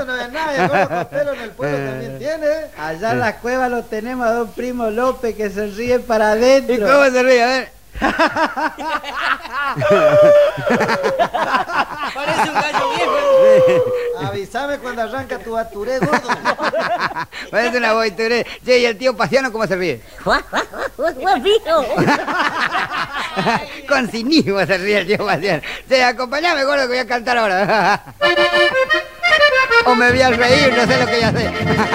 no es nada, el gordo Costero en el pueblo también tiene. Allá en la cueva lo tenemos a don Primo López que se ríe para adentro. ¿Y cómo se ríe? A ver. Parece un gallo viejo. Avísame cuando arranca tu aturé, gordo. Parece una boituré. Che, ¿y el tío Pasiano cómo se ríe? Con cinismo se ríe el tío Pasiano. Che, acompañame, gordo, que voy a cantar ahora. O me voy a reír, no sé lo que voy a hacer.